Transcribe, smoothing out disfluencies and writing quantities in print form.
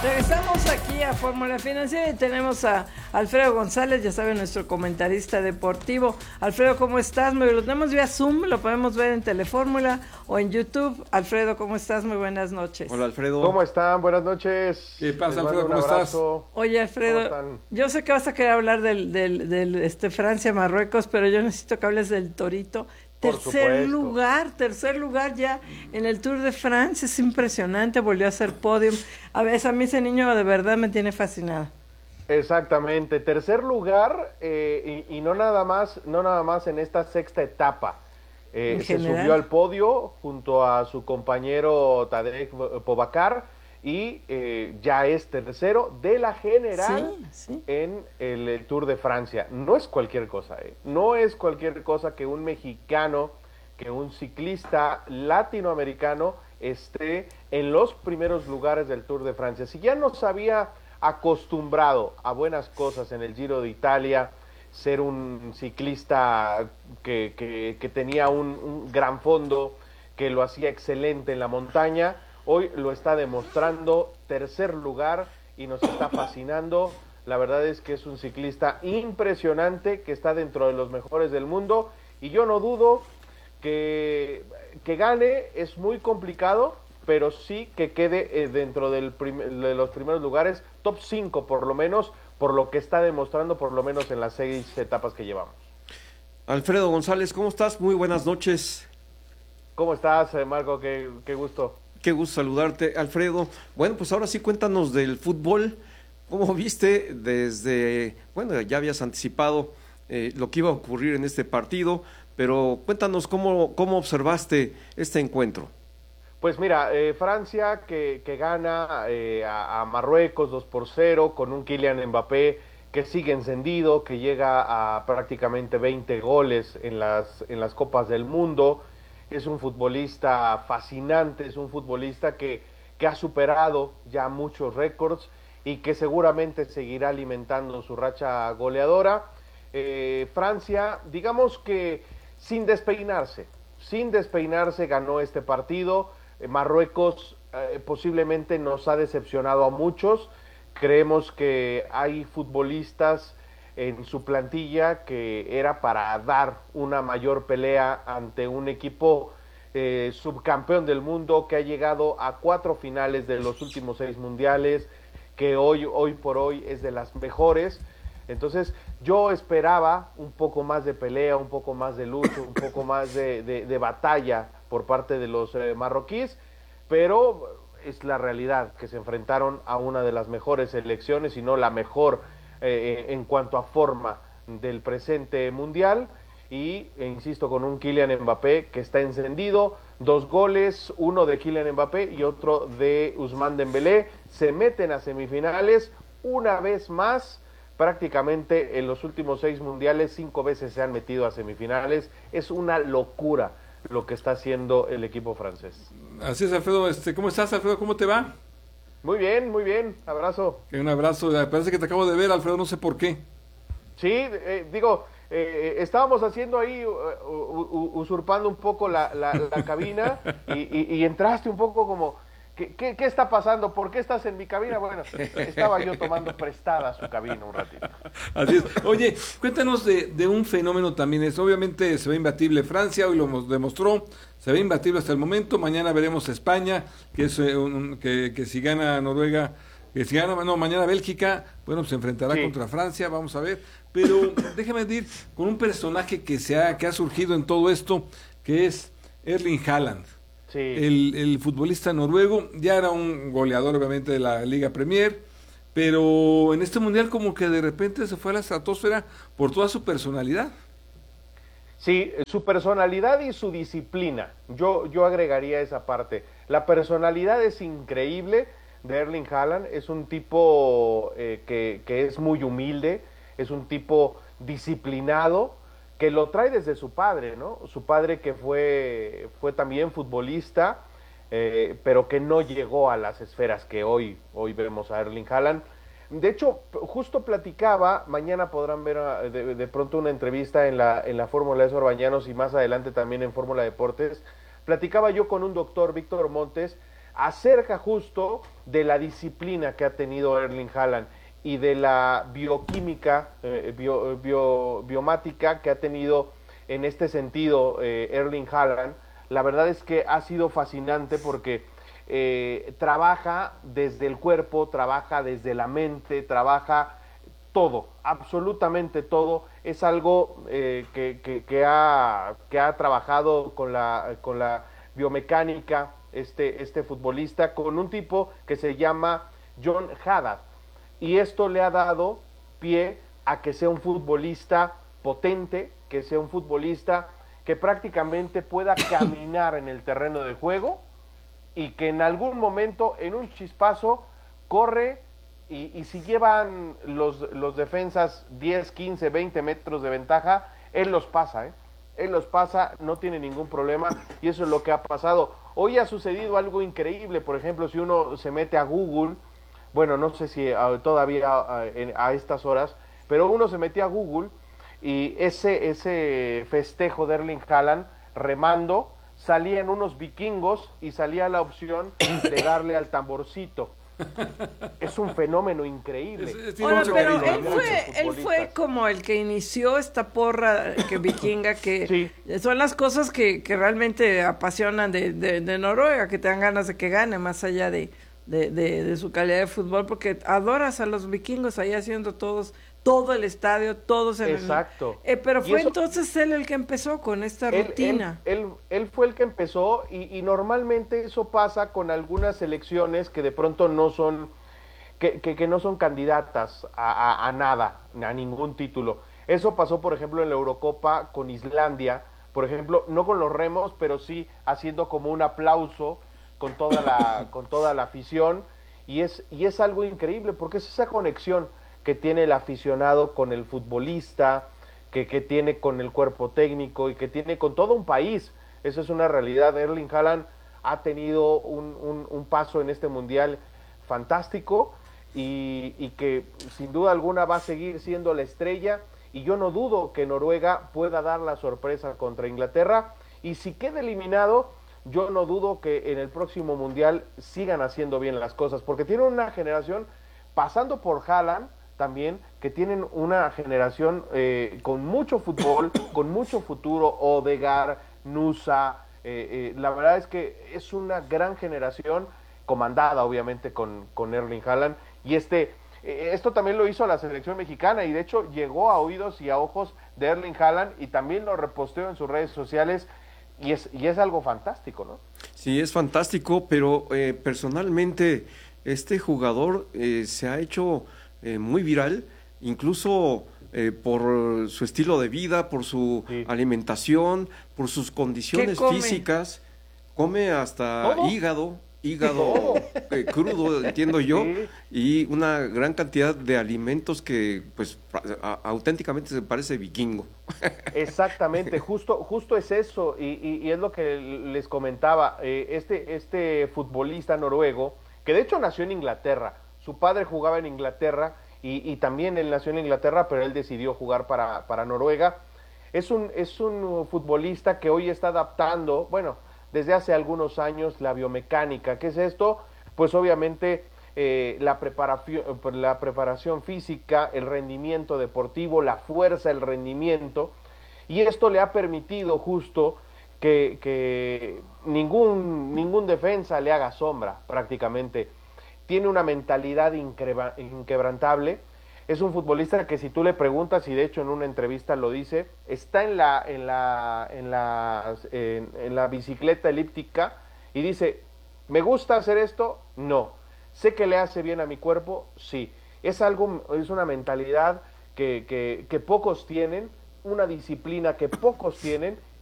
Regresamos aquí a Fórmula Financiera y tenemos a Alfredo González, ya saben, nuestro comentarista deportivo. Alfredo, ¿cómo estás? Lo tenemos vía Zoom, lo podemos ver en Telefórmula o en YouTube. Alfredo, ¿cómo estás? Muy buenas noches. Hola, Alfredo. ¿Cómo están? Buenas noches. ¿Qué pasa, Alfredo? ¿Cómo estás? Oye, Alfredo, yo sé que vas a querer hablar del Francia-Marruecos, pero yo necesito que hables del Torito. Tercer lugar ya en el Tour de France, es impresionante, volvió a hacer podium. A veces a mí ese niño de verdad me tiene fascinada. Exactamente, tercer lugar y no nada más en esta sexta etapa. Se subió al podio junto a su compañero Tadej Pogačar y ya es tercero de la general en el Tour de Francia. No es cualquier cosa, no es cualquier cosa que un mexicano, que un ciclista latinoamericano esté en los primeros lugares del Tour de Francia. Si ya nos había acostumbrado a buenas cosas en el Giro de Italia, ser un ciclista que tenía un gran fondo, que lo hacía excelente en la montaña, hoy lo está demostrando, tercer lugar, y nos está fascinando. La verdad es que es un ciclista impresionante, que está dentro de los mejores del mundo, y yo no dudo que gane. Es muy complicado, pero sí que quede dentro de los primeros lugares, top 5 por lo menos, por lo que está demostrando, por lo menos en las 6 etapas que llevamos. Alfredo González, ¿cómo estás? Muy buenas noches. ¿Cómo estás, Marco? Qué gusto. Qué gusto saludarte, Alfredo. Bueno, pues ahora sí cuéntanos del fútbol. ¿Cómo viste ya habías anticipado lo que iba a ocurrir en este partido, pero cuéntanos cómo observaste este encuentro? Pues mira, Francia que gana a Marruecos 2-0 con un Kylian Mbappé que sigue encendido, que llega a prácticamente 20 goles en las Copas del Mundo. Es un futbolista fascinante, es un futbolista que ha superado ya muchos récords y que seguramente seguirá alimentando su racha goleadora. Francia, digamos que sin despeinarse ganó este partido. Marruecos posiblemente nos ha decepcionado a muchos. Creemos que hay futbolistas en su plantilla que era para dar una mayor pelea ante un equipo subcampeón del mundo, que ha llegado a 4 finales de los últimos 6 mundiales, que hoy por hoy es de las mejores. Entonces yo esperaba un poco más de pelea, un poco más de lucha, un poco más de batalla por parte de los marroquíes, pero es la realidad que se enfrentaron a una de las mejores selecciones, si no la mejor en cuanto a forma del presente mundial, y insisto, con un Kylian Mbappé que está encendido, 2 goles, uno de Kylian Mbappé y otro de Ousmane Dembélé, se meten a semifinales una vez más. Prácticamente en los últimos 6 mundiales 5 veces se han metido a semifinales. Es una locura lo que está haciendo el equipo francés. Así es, Alfredo. ¿Cómo estás, Alfredo? ¿Cómo te va? Muy bien, abrazo. Un abrazo, parece que te acabo de ver, Alfredo, no sé por qué. Sí, estábamos haciendo ahí, usurpando un poco la cabina y entraste un poco como, ¿qué está pasando? ¿Por qué estás en mi cabina? Bueno, estaba yo tomando prestada su cabina un ratito. Así es. Oye, cuéntanos de un fenómeno también. Obviamente se ve imbatible Francia, hoy lo demostró, se ve imbatible hasta el momento. Mañana veremos España, que es que si gana Noruega, mañana Bélgica, bueno, se enfrentará contra Francia, vamos a ver. Pero déjame decir, con un personaje que ha surgido en todo esto, que es Erling Haaland. Sí. El futbolista noruego, ya era un goleador obviamente de la Liga Premier, pero en este mundial como que de repente se fue a la estratosfera por toda su personalidad. Sí, su personalidad y su disciplina, yo agregaría esa parte. La personalidad es increíble de Erling Haaland, es un tipo que es muy humilde, es un tipo disciplinado, que lo trae desde su padre, ¿no? Su padre que fue también futbolista, pero que no llegó a las esferas que hoy vemos a Erling Haaland. De hecho, justo platicaba, mañana podrán ver de pronto una entrevista en la Fórmula de Sorbañanos y más adelante también en Fórmula Deportes. Platicaba yo con un doctor, Víctor Montes, acerca justo de la disciplina que ha tenido Erling Haaland y de la bioquímica, biomática que ha tenido en este sentido Erling Haaland. La verdad es que ha sido fascinante porque trabaja desde el cuerpo, trabaja desde la mente, trabaja todo, absolutamente todo. Es algo que ha trabajado con la biomecánica este futbolista, con un tipo que se llama John Haddad, y esto le ha dado pie a que sea un futbolista potente, que sea un futbolista que prácticamente pueda caminar en el terreno de juego y que en algún momento, en un chispazo, corre y si llevan los defensas 10, 15, 20 metros de ventaja, él los pasa, Él los pasa, no tiene ningún problema, y eso es lo que ha pasado. Hoy ha sucedido algo increíble. Por ejemplo, si uno se mete a Google, bueno, no sé si todavía a estas horas, pero uno se metía a Google y ese festejo de Erling Haaland remando, salían unos vikingos y salía la opción de darle al tamborcito. Es un fenómeno increíble. Bueno, pero él fue como el que inició esta porra vikinga, que sí, son las cosas que realmente apasionan de Noruega, que te dan ganas de que gane, más allá de su calidad de fútbol, porque adoras a los vikingos ahí haciendo todo el estadio, todos en Exacto. Pero fue entonces él el que empezó con esta rutina. Él fue el que empezó, y normalmente eso pasa con algunas selecciones que de pronto no son, que no son candidatas a nada, a ningún título. Eso pasó, por ejemplo, en la Eurocopa con Islandia, por ejemplo, no con los remos, pero sí haciendo como un aplauso con toda la afición, y es algo increíble, porque es esa conexión que tiene el aficionado con el futbolista, que tiene con el cuerpo técnico y que tiene con todo un país. Eso es una realidad. Erling Haaland ha tenido un paso en este mundial fantástico, y que sin duda alguna va a seguir siendo la estrella, y yo no dudo que Noruega pueda dar la sorpresa contra Inglaterra, y si queda eliminado, yo no dudo que en el próximo mundial sigan haciendo bien las cosas, porque tienen una generación, pasando por Haaland también, que tienen una generación con mucho fútbol, con mucho futuro. Odegaard, Nusa, la verdad es que es una gran generación, comandada obviamente con Erling Haaland, y esto también lo hizo la selección mexicana, y de hecho llegó a oídos y a ojos de Erling Haaland, y también lo reposteó en sus redes sociales, y es algo fantástico, ¿no? Sí, es fantástico, pero personalmente este jugador se ha hecho muy viral, incluso por su estilo de vida, por su alimentación, por sus condiciones físicas. Come hasta hígado crudo, entiendo yo, y una gran cantidad de alimentos que pues auténticamente se parece vikingo. Exactamente, justo es eso, y es lo que les comentaba. Este futbolista noruego, que de hecho nació en Inglaterra, su padre jugaba en Inglaterra, y también él nació en Inglaterra, pero él decidió jugar para Noruega. Es un futbolista que hoy está adaptando, bueno, desde hace algunos años, la biomecánica. ¿Qué es esto? Pues obviamente la preparación física, el rendimiento deportivo, la fuerza, el rendimiento, y esto le ha permitido justo que ningún defensa le haga sombra prácticamente. Tiene una mentalidad inquebrantable. Es un futbolista que, si tú le preguntas, y de hecho en una entrevista lo dice, está en la bicicleta elíptica y dice: ¿me gusta hacer esto? No. ¿Sé que le hace bien a mi cuerpo? Sí. Es una mentalidad que pocos tienen, una disciplina que pocos tienen,